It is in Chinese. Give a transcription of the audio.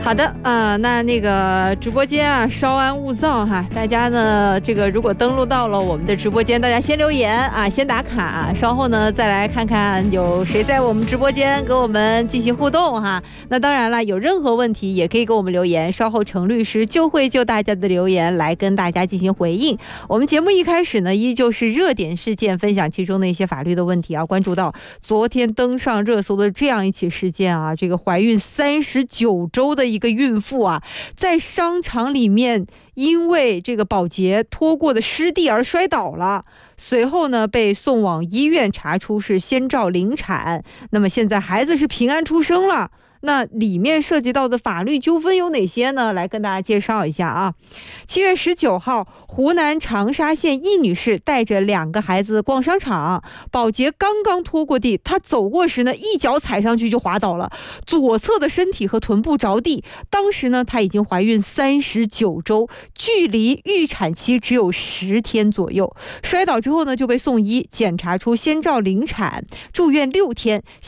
好的那个直播间啊，稍安勿躁哈。大家呢，这个如果登录到了我们的直播间，大家先留言啊，先打卡，稍后呢再来看看有谁在我们直播间跟我们进行互动哈。那当然了，有任何问题也可以给我们留言，稍后程律师就会就大家的留言来跟大家进行回应。我们节目一开始呢，依旧是热点事件，分享其中的一些法律的问题啊。关注到昨天登上热搜的这样一起事件啊，这个怀孕39周的一个孕妇啊，在商场里面因为这个保洁拖过的湿地而摔倒了，随后呢被送往医院，查出是先兆临产。那么现在孩子是平安出生了。那里面涉及到的法律纠纷有哪些呢？来跟大家介绍一下啊。7月19号，湖南长沙县易女士带着2个孩子逛商场，保洁刚刚拖过地，她走过时呢，一脚踩上去就滑倒了，左侧的身体和臀部着地。当时呢，她已经怀孕39周，距离预产期只有10天左右。摔倒之后呢，就被送医，检查出先兆临产，住院6天。